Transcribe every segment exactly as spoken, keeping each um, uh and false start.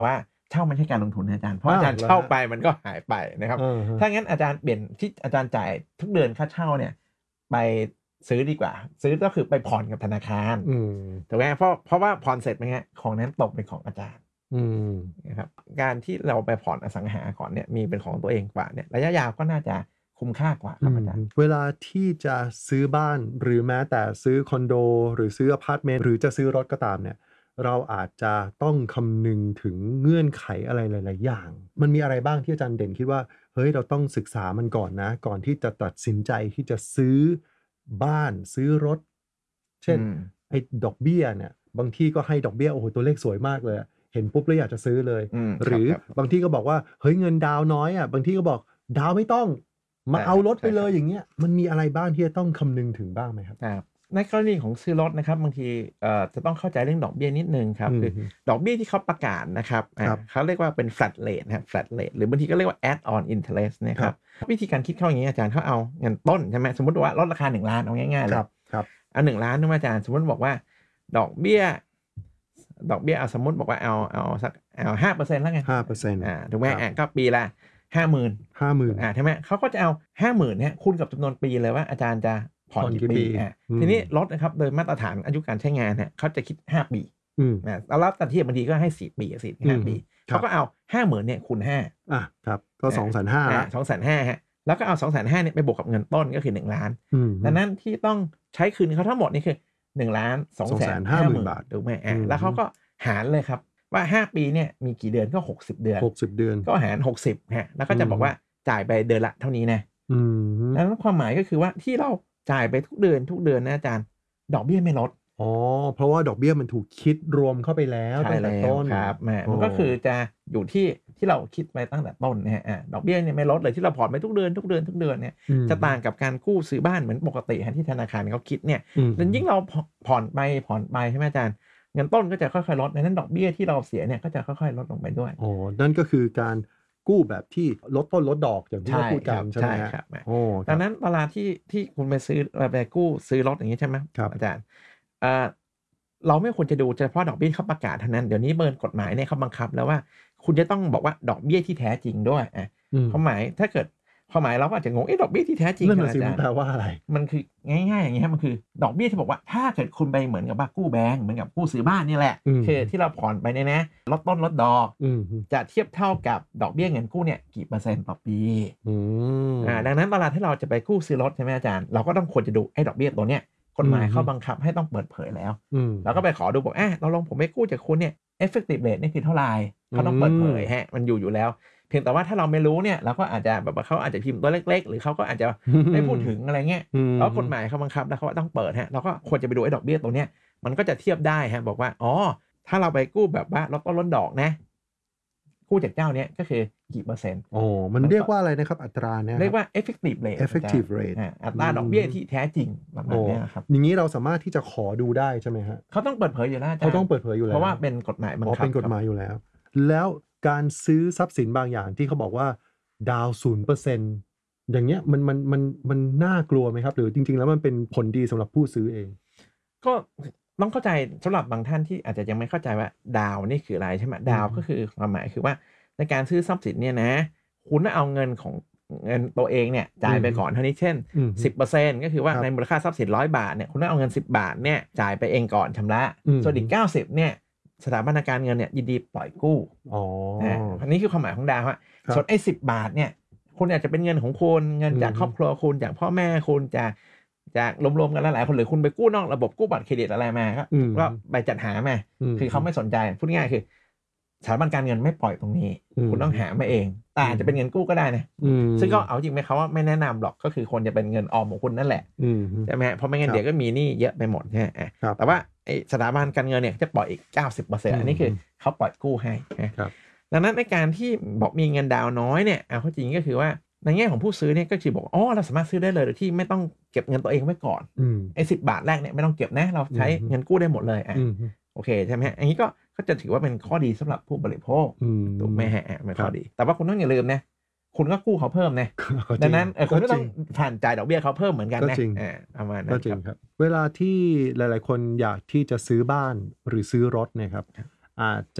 ว่าเช่าไม่ใช่การลงทุนนะอาจารย์เพราะอาจารย์เช่าไปมันก็หายไปนะครับถ้างั้นอาจารย์เปลี่ยนที่อาจารย์จ่ายทุกเดือนค่าเช่าเนี่ยไปซื้อดีกว่าซื้อก็คือไปผ่อนกับธนาคารถูกไหมเพราะเพราะว่าผ่อนเสร็จไหมฮะของนั้นตกเป็นของอาจารย์นะครับการที่เราไปผ่อนอสังหาก่อนเนี่ยมีเป็นของตัวเองกว่าเนี่ยระยะยาวก็น่าจะคุ้มค่ากว่าครับอาจารย์เวลาที่จะซื้อบ้านหรือแม้แต่ซื้อคอนโดหรือซื้ออพาร์ตเมนต์หรือจะซื้อรถก็ตามเนี่ยเราอาจจะต้องคำนึงถึงเงื่อนไขอะไรหลายๆอย่างมันมีอะไรบ้างที่อาจารย์เด่นคิดว่าเฮ้ยเราต้องศึกษามันก่อนนะก่อนที่จะตัดสินใจที่จะซื้อบ้านซื้อรถเช่นไอ้ดอกเบี้ยเนี่ยบางที่ก็ให้ดอกเบี้ยโอ้โหตัวเลขสวยมากเลยเห็นปุ๊บแล้วอยากจะซื้อเลยหรือบางที่ก็บอกว่าเฮ้ยเงินดาวน้อยอ่ะบางที่ก็บอกดาวไม่ต้องมาเอารถไปเลยอย่างเงี้ยมันมีอะไรบ้างที่จะต้องคำนึงถึงบ้างไหมครับในกรณีของซื้อรถนะครับบางทีจะต้องเข้าใจเรื่องดอกเบี้ยนิดนึงครับคือดอกเบี้ยที่เขาประกาศนะครับเขาเรียกว่าเป็น flat rate นะครับ flat rate หรือบางทีก็เรียกว่า add on interest นะครับวิธีการคิดเข้าอย่างนี้อาจารย์เขาเอาเงินต้นใช่ไหมสมมติว่าลดราคาหนึ่งล้านเอาง่ายๆเลยเอาหนึ่งล้านนึกว่าอาจารย์สมมติบอกว่าดอกเบี้ยดอกเบี้ยเอาสมมติบอกว่าเอาเอาสักเอาห้าเปอร์เซ็นต์แล้วไงห้าเปอร์เซ็นต์อ่าถูกไหมอ่าก็ปีละห้าหมื่นห้าหมื่นอ่าใช่ไหมเขาก็จะเอาห้าหมื่นเนี่ยคูณกับจำนวนปีเลยว่าอาจารย์จะผ่อนกี่ปีอ่าทีนี้รถนะครับโดยมาตรฐานอายุการใช้งานเนี่ยเขาจะคิดห้าปีนะแล้วแต่ที่บางทีก็ให้สี่ปีสี่ห้าปีเขาก็เอาห้าหมื่นเนี่ยคูณห้าอ่ะครับก็สองแสนห้าละสองแสนห้าฮะแล้วก็เอาสองแสนห้าเนี่ยไปบวกกับเงินต้นก็คือหนึ่งล้านดังนั้นที่ต้องใช้คืนเขาทั้งหมดนี่คือหนึ่งล้านสองแสนห้าหมื่นบาทถูกไหมอ่าแล้วเขาก็หารเลยครับว่าห้าปีเนี่ยมีกี่เดือนก็หกสิบเดือนหกสิบเดือนก็หารหกสิบฮะแล้วก็จะบอกว่าจ่ายไปเดือนละเท่านี้นะดังนั้นความหมายก็คือว่าที่เราจ่ายไปทุกเดือนทุกเดือนนะอาจารย์ดอกเบี้ยไม่ลดอ๋อเพราะว่าดอกเบี้ยมันถูกคิดรวมเข้าไปแล้วตั้งแต่ต้นครับมันก็คือจะอยู่ที่ที่เราคิดไปตั้งแต่ต้นนะฮะดอกเบี้ยเนี่ยไม่ลดเลยที่เราผ่อนไปทุกเดือนทุกเดือนทุกเดือนเนี่ยจะต่างกับการกู้ซื้อบ้านเหมือนปกติที่ธนาคารเขาคิดเนี่ยแล้วยิ่งเราผ่อนไปผ่อนไปใช่ไหมอาจารย์เงินต้นก็จะค่อยๆลดดังนั้นดอกเบี้ยที่เราเสียเนี่ยก็จะค่อยๆลดลงไปด้วยอ๋อนั่นก็คือการกู้แบบที่ลดต้นลดดอกอย่างที่เราพูดกันใช่ไหมครับดังนั้นเวลาที่ที่คุณไปซื้อไปกู้ซื้อรถอย่างนี้ใช่ไหมอาจารย์เราไม่ควรจะดูเฉพาะดอกเบี้ยเขาประกาศเท่านั้นเดี๋ยวนี้เบิร์นกฎหมายเนี่ยเขาบังคับแล้วว่าคุณจะต้องบอกว่าดอกเบี้ยที่แท้จริงด้วยอ่ะความหมายถ้าเกิดความหมายเราก็อาจจะงงเอ๊ะดอกเบี้ยที่แท้จริงนั่นอาจารย์แปลว่าอะไรมันคือง่ายๆอย่างนี้ครับมันคือดอกเบี้ยที่บอกว่าถ้าเกิดคุณไปเหมือนกับว่ากู้แบงก์เหมือนกับกู้ซื้อบ้านนี่แหละคือที่เราผ่อนไปเนี่ยนะลดต้นลดดอกจะเทียบเท่ากับดอกเบี้ยเงินกู้เนี่ยกี่เปอร์เซ็นต์ต่อปีอ่าดังนั้นเวลาที่เราจะไปกู้ซื้อรถใช่ไหมอาจารย์เราก็ต้องควรจะดูไอ้ดอกเบี้ยตัวเนี้ยกฎหมายเขาบังคับให้ต้องเปิดเผยแล้วแล้วก็ไปขอดูบอกอ่ะเราลองผมไปกู้จากคุณเนี่ย effective rate นี่คือเท่าไหร่เขาต้องเปิดเผยฮะมันอยู่อยู่แล้วเพียงแต่ว่าถ้าเราไม่รู้เนี่ยเราก็อาจจะแบบว่าเขาอาจจะพิมพ์ตัวเล็กๆหรือเขาก็อาจจะไม่พูดถึงอะไรเงี้ยแล้วกฎหมายเขาบังคับแล้วเขาต้องเปิดฮะเราก็ควรจะไปดูไอ้ดอกเบี้ยตัวเนี้ยมันก็จะเทียบได้ฮะบอกว่าอ๋อถ้าเราไปกู้แบบว่าลดต้นลดดอกนะกู้จากเจ้าเนี้ยก็คือกี่เปอร์เซ็นต์โอ้มันเรียกว่าอะไรนะครับอัตราเนี่ยเรียกว่า effective rate effective rate อัตราดอกเบี้ยที่แท้จริงประมาณนี้ครับอย่างนี้เราสามารถที่จะขอดูได้ใช่ไหมฮะเขาต้องเปิดเผยอยู่แล้วเขาต้องเปิดเผยอยู่แล้วเพราะว่าเป็นกฎหมายบังคับเป็นกฎหมายอยู่แล้วแล้วการซื้อทรัพย์สินบางอย่างที่เขาบอกว่าดาวศูนย์เปอร์เซ็นต์อย่างเงี้ยมันมันมันมันน่ากลัวไหมครับหรือจริงๆแล้วมันเป็นผลดีสำหรับผู้ซื้อเองก็ต้องเข้าใจสำหรับบางท่านที่อาจจะยังไม่เข้าใจว่าดาวนี่คืออะไรใช่ไหมดาวก็คือความหมายคือว่าในการซื้อทรัพย์สินเนี่ยนะคุณเอาเงินของเงินตัวเองเนี่ยจ่ายไปก่อนเท่านี้เช่น สิบเปอร์เซ็นต์ ก็คือว่าในมูลค่าทรัพย์สินร้อยบาทเนี่ยคุณต้องเอาเงินสิบบาทเนี่ยจ่ายไปเองก่อนชำระส่วนอีกเก้าสิบเนี่ยสถาบันการเงินเนี่ยยินดีปล่อยกู้อ๋ออันนี้คือความหมายของดาวฮะส่วนไอ้สิบบาทเนี่ยคุณอาจจะเป็นเงินของคุณเงินจากครอบครัวคุณจากพ่อแม่คุณจากจากรวมๆกันหลายๆคนหรือคุณไปกู้นอกระบบกู้บัตรเครดิตอะไรมาก็ไปจัดหามาคือเขาไม่สนใจพูดง่ายๆคือสถาบันการเงินไม่ปล่อยตรงนี้คุณต้องหามาเองแต่อาจจะเป็นเงินกู้ก็ได้นะซึ่งก็เอาจริงไหมเขาว่าไม่แนะนำหรอกก็คือควรจะเป็นเงินออมของคุณนั่นแหละใช่ไหมเพราะไม่งั้นเดี๋ยวก็มีหนี้เยอะไปหมดใช่ไหมแต่ว่าไอ้สถาบันการเงินเนี่ยจะปล่อยอีก เก้าสิบเปอร์เซ็นต์ อันนี้คือเขาปล่อยกู้ให้ดังนั้นในการที่บอกมีเงินดาวน้อยเนี่ยเอาเข้าจริงก็คือว่าในแง่ของผู้ซื้อเนี่ยก็คือบอกอ๋อเราสามารถซื้อได้เลยโดยที่ไม่ต้องเก็บเงินตัวเองไว้ก่อนไอ้สิบบาทแรกเนี่ยไม่ต้องเก็บนะเราใช้เงินกู้ได้หมดเลยอ่ะโอเคใช่ไหมฮะอันนี้ก็ก็จะถือว่าเป็นข้อดีสำหรับผู้บริโภคถูกไหมฮะเป็นข้อดีแต่ว่าคุณต้องอย่าลืมนะคุณก็กู้เขาเพิ่มนะดังนั้นคุณก็ต้องผ่านจ่ายดอกเบี้ยเขาเพิ่มเหมือนกันนะประมาณนั้นครับเวลาที่หลายๆคนอยากที่จะซื้อบ้านหรือซื้อรถเนี่ยครับอาจจะ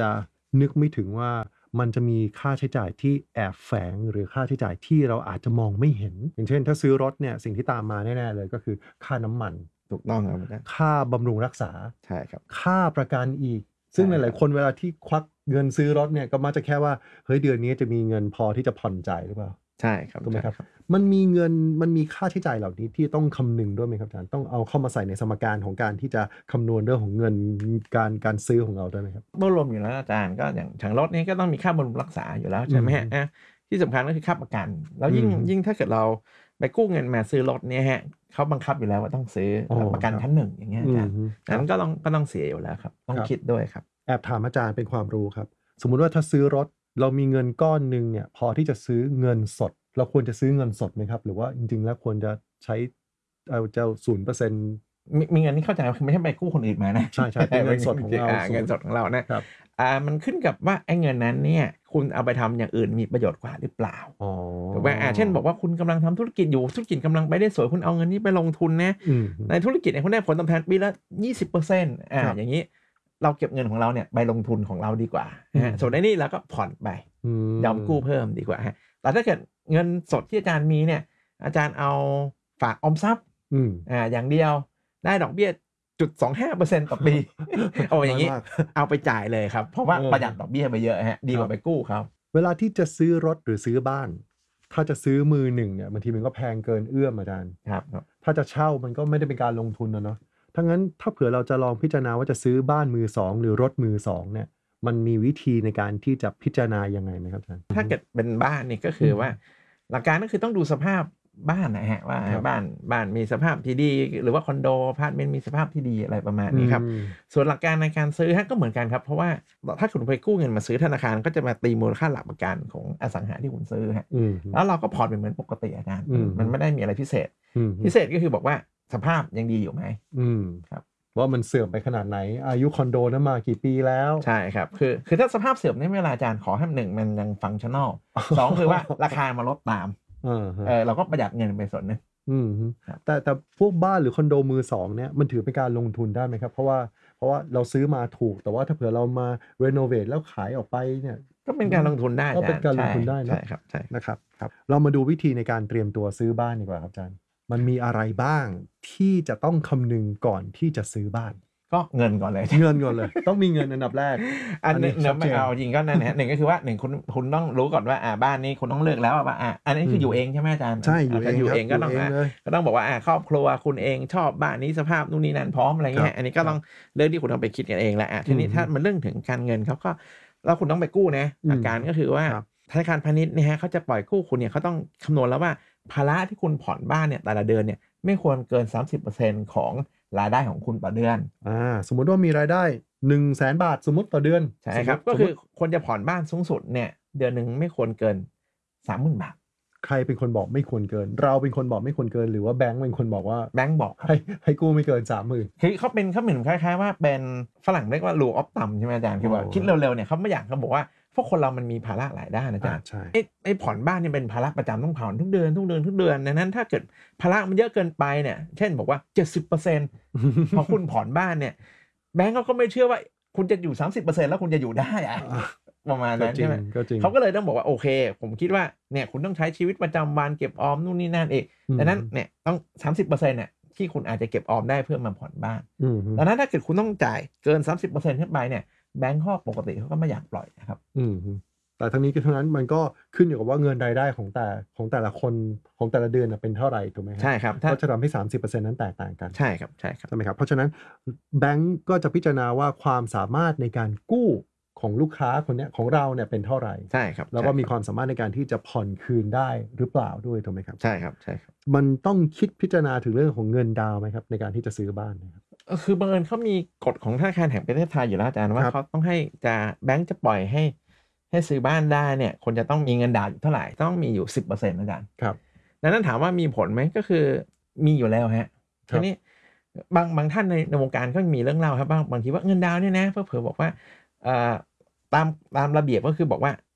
นึกไม่ถึงว่ามันจะมีค่าใช้จ่ายที่แอบแฝงหรือค่าใช้จ่ายที่เราอาจจะมองไม่เห็นอย่างเช่นถ้าซื้อรถเนี่ยสิ่งที่ตามมาแน่ๆเลยก็คือค่าน้ำมันถูกต้องครับอาจารย์ค่าบำรุงรักษาใช่ครับค่าประกันอีกซึ่งหลายๆคนเวลาที่ควักเงินซื้อรถเนี่ยก็มักจะแค่ว่าเฮ้ยเดือนนี้จะมีเงินพอที่จะผ่อนจ่ายหรือเปล่าใช่ครับถูกไหมครับมันมีเงินมันมีค่าใช้จ่ายเหล่านี้ที่ต้องคำนึงด้วยไหมครับอาจารย์ต้องเอาเข้ามาใส่ในสมการของการที่จะคำนวณเรื่องของเงินการการซื้อของเราด้วยไหมครับรวมอยู่แล้วอาจารย์ก็อย่างทางรถนี้ก็ต้องมีค่าบำรุงรักษาอยู่แล้วใช่ไหมฮะที่สำคัญก็คือค่าประกันแล้วยิ่งยิ่งถ้าเกิดเราไปกู้เงินมาซื้อรถเนี่ยฮะเขาบังคับอยู่แล้วว่าต้องซื้อประกันชั้นหนึ่งอย่างเงี้ยอาจารย์นั้นก็ต้องก็ต้องเสียอยู่แล้วครับต้องคิดด้วยครับแอบถามอาจารย์เป็นความรู้ครับสมมุติว่าถ้าซื้อรถเรามีเงินก้อนหนึ่งเนี่ยพอที่จะซื้อเงินสดเราควรจะซื้อเงินสดไหมครับหรือว่าจริงๆแล้วควรจะใช้เอาเจ้าศูนย์เปอร์เซ็นต์มีมีเงินที่เข้าใจคือไม่ใช่ไปกู้คนอื่นมานะใช่ใช่เป็นเงินสดของเราเงินสดของเรานะครับอ่ามันขึ้นกับว่าไอ้เงินนั้นเนี่ยคุณเอาไปทำอย่างอื่นมีประโยชน์กว่าหรือเปล่าถูกไหมอ่าเช่นบอกว่าคุณกำลังทำธุรกิจอยู่ธุรกิจกำลังไปได้สวยคุณเอาเงินนี้ไปลงทุนนะในธุรกิจเนี่ยคุณได้ผลตอบแทนปีละ ยี่สิบเปอร์เซ็นต์ อ่าอย่างนี้เราเก็บเงินของเราเนี่ยไปลงทุนของเราดีกว่าฮะส่วนในนี้เราก็ผ่อนไปยอมกู้เพิ่มดีกว่าฮะแต่ถ้าเกิดเงินสดที่อาจารย์มีเนี่ยอาจารย์เอาฝากออมทรัพย์อ่าอย่างเดียวได้ดอกเบี้ย จุดสองห้าเปอร์เซ็นต์ ต่อปีโอ้อย่างนี้เอาไปจ่ายเลยครับเพราะว่าประหยัดดอกเบี้ยไปเยอะฮะดีกว่าไปกู้ครับเวลาที่จะซื้อรถหรือซื้อบ้านถ้าจะซื้อมือหนึ่งเนี่ยบางทีมันก็แพงเกินเอื้อมอาจารย์ครับถ้าจะเช่ามันก็ไม่ได้เป็นการลงทุนนะเนาะถ้างั้นถ้าเผื่อเราจะลองพิจารณาว่าจะซื้อบ้านมือสองหรือรถมือสองเนี่ยมันมีวิธีในการที่จะพิจารณายังไงไหมครับอาจารย์ถ้าเกิดเป็นบ้านนี่ก็คือว่าหลักการก็คือต้องดูสภาพบ้านนะฮะว่าบ้านบ้านมีสภาพที่ดีหรือว่าคอนโดอพาร์ตเมนต์มีสภาพที่ดีอะไรประมาณนี้ครับส่วนหลักการในการซื้อฮะก็เหมือนกันครับเพราะว่าถ้าคุณไปกู้เงินมาซื้อธนาคารก็จะมาตีมูลค่าหลักประกันของอสังหาที่คุณซื้อฮะแล้วเราก็ผ่อนเป็นเหมือนปกติอาจารย์มันไม่ได้มีอะไรพิเศษพิเศษก็คือบอกว่าสภาพยังดีอยู่ไหมครับว่ามันเสื่อมไปขนาดไหนอายุคอนโดนั้นมากี่ปีแล้วใช่ครับคือคือถ้าสภาพเสื่อมในเวลาอาจารย์ขอให้หนึ่งมันยังฟังชั่นอลสองคือว่าราคามาลดตามเออเราก็ประหยัดเงินไปส่วนนึงอืมแต่แต่พวกบ้านหรือคอนโดมือสองเนี่ยมันถือเป็นการลงทุนได้ไหมครับเพราะว่าเพราะว่าเราซื้อมาถูกแต่ว่าถ้าเผื่อเรามารีโนเวทแล้วขายออกไปเนี่ยก็เป็นการลงทุนได้ก็เป็นการลงทุนได้นะใช่ครับใช่นะครับครับเรามาดูวิธีในการเตรียมตัวซื้อบ้านดีกว่าครับอาจารย์มันมีอะไรบ้างที่จะต้องคำนึงก่อนที่จะซื้อบ้านก็เงินก่อนเลยเงินก่อนเลยต้องมีเงินอันดับแรกอันนี้เนื้อไม่เอาจริงก็นั่นแหละหนึ่งก็คือว่าหนึ่งคุณคุณต้องรู้ก่อนว่าอ่าบ้านนี้คุณต้องเลือกแล้วว่าอ่าอันนี้คืออยู่เองใช่ไหมอาจารย์ใช่อยู่เองอยู่เองก็ต้องก็ต้องบอกว่าอ่าครอบครัวคุณเองชอบบ้านนี้สภาพนู่นนี่นั่นพร้อมอะไรเงี้ยอันนี้ก็ต้องเรื่องที่คุณต้องไปคิดกันเองแหละอ่ะทีนี้ถ้ามันเรื่องถึงการเงินเขาก็แล้วคุณต้องไปกู้นะหลักการก็คือว่าธนาคารพาณิชย์เนี่ยฮะเขาจะปล่อยกู้คุณเนี่ยเขาต้องคำนวณแล้วว่าภาระที่คุณผ่อนบ้านเนี่ยแต่ละเดือนเนี่ยไม่ควรเกิน สามสิบเปอร์เซ็นต์ ของรายได้ของคุณต่อเดือนอ่าสมมุติว่ามีรายได้ หนึ่งแสน บาทสมมุติต่อเดือนใช่ครับก็คือคนจะผ่อนบ้านสูงสุดเนี่ยเดือนนึงไม่ควรเกิน สามหมื่น บาทใครเป็นคนบอกไม่ควรเกินเราเป็นคนบอกไม่ควรเกินหรือว่าแบงค์เป็นคนบอกว่าแบงค์บอกให้ให้กู้ไม่เกิน สามหมื่นคือเขาเป็นเขาเหมือนคล้ายๆว่าเป็นฝรั่งเรียกว่า rule of thumb ใช่ไหมอาจารย์คือว่าคิดเร็วๆเนี่ยเขาไม่อยากเขาบอกว่าพวกคนเรามันมีภาระหลายด้านอาจารย์ไอ้ไอ้ผ่อนบ้านเนี่ยเป็นภาระประจำต้องผ่อนทุกเดือนทุกเดือนทุกเดือนดังนั้นถ้าเกิดภาระมันเยอะเกินไปเนี่ยเช่นบอกว่า เจ็ดสิบเปอร์เซ็นต์ พอคุณผ่อนบ้านเนี่ยแบงก์เขาก็ไม่เชื่อว่าคุณจะอยู่ สามสิบเปอร์เซ็นต์ แล้วคุณจะอยู่ได้อะประมาณนั้นใช่ไหมเขาก็เลยต้องบอกว่าโอเคผมคิดว่าเนี่ยคุณต้องใช้ชีวิตประจำวันเก็บออมนู่นนี่นั่นเองดังนั้นเนี่ยต้อง สามสิบเปอร์เซ็นต์ เนี่ยที่คุณอาจจะเก็บออมได้เพื่อมาผ่อนบ้านดังนั้นถ้าเกิดคุณต้องจ่ายเกิน สามสิบเปอร์เซ็นต์ ขึ้นไปเนี่ยแบงก์ข้อปกติเขาก็ไม่อยากปล่อยนะครับอืมแต่ทั้งนี้ก็ทั้งนั้นมันก็ขึ้นอยู่กับว่าเงินรายได้ของแต่ของแต่ละคนของแต่ละเดือนเป็นเท่าไหร่ถูกไหมครับใช่ครับก็จะทำให้ สามสิบเปอร์เซ็นต์ นั้นแตกต่างกันใช่ครับใช่ครับใช่ไหมครับเพราะฉะนั้นแบงก์ก็จะพิจารณาว่าความสามารถในการกู้ของลูกค้าคนนี้ของเราเนี่ยเป็นเท่าไหร่ใช่ครับแล้วก็มีความสามารถในการที่จะผ่อนคืนได้หรือเปล่าด้วยถูกไหมครับใช่ครับใช่ครับมันต้องคิดพิจารณาถึงเรื่องของเงินดาวไหมครับในการที่จะซื้อบ้านนะครับคือบังเอิญเขามีกฎของธนาคารแห่งประเทศไทยอยู่แล้วอาจารย์ว่าเขาต้องให้จะแบงก์จะปล่อยให้ให้ซื้อบ้านได้เนี่ยคนจะต้องมีเงินดาวอยู่เท่าไหร่ต้องมีอยู่ สิบเปอร์เซ็นต์ อาจารย์ครับดังนั้นถามว่ามีผลไหมก็คือมีอยู่แล้วฮะทีนี้บางบางท่านในในวงการก็มีเรื่องเล่าครับบางบางทีว่าเงินดาวเนี่ยนะเพื่อเผื่อบอกว่าเอ่อตามตามระเบียบก็คือบอกว่า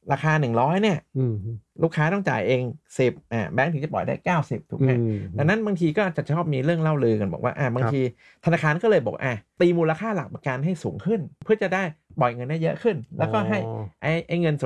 ราคาหนึ่งร้อยเนี่ยอืมลูกค้าต้องจ่ายเองสิบอ่าแบงก์ถึงจะปล่อยได้เก้าสิบถูกไหมอืมดังนั้นบางทีก็จะชอบมีเรื่องเล่าลือกันบอกว่าอ่าบางทีธนาคารก็เลยบอกอ่ะตีมูลค่าหลักประกันให้สูงขึ้น เพื่อจะได้ปล่อยเงินได้เยอะขึ้น แล้วก็ให้อ๋อไอ้ไอ้เงิน